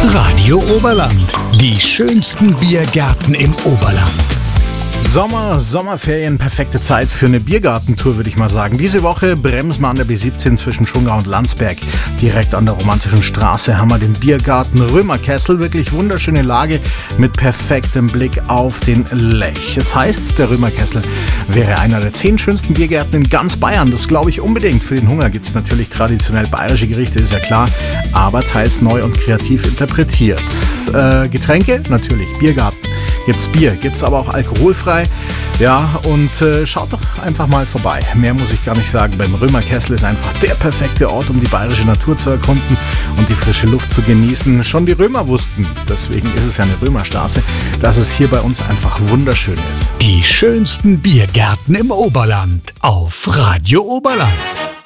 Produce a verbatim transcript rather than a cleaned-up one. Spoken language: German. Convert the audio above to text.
Radio Oberland. Die schönsten Biergärten im Oberland. Sommer, Sommerferien, perfekte Zeit für eine Biergartentour, würde ich mal sagen. Diese Woche bremsen wir an der B siebzehn zwischen Schongau und Landsberg. Direkt an der Romantischen Straße haben wir den Biergarten Römerkessel. Wirklich wunderschöne Lage mit perfektem Blick auf den Lech. Das heißt, der Römerkessel wäre einer der zehn schönsten Biergärten in ganz Bayern. Das glaube ich unbedingt. Für den Hunger gibt es natürlich traditionell bayerische Gerichte, ist ja klar, aber teils neu und kreativ interpretiert. Äh, Getränke? Natürlich, Biergarten. Gibt's Bier, gibt's aber auch alkoholfrei. Ja, und äh, schaut doch einfach mal vorbei. Mehr muss ich gar nicht sagen. Beim Römerkessel ist einfach der perfekte Ort, um die bayerische Natur zu erkunden und die frische Luft zu genießen. Schon die Römer wussten, deswegen ist es ja eine Römerstraße, dass es hier bei uns einfach wunderschön ist. Die schönsten Biergärten im Oberland auf Radio Oberland.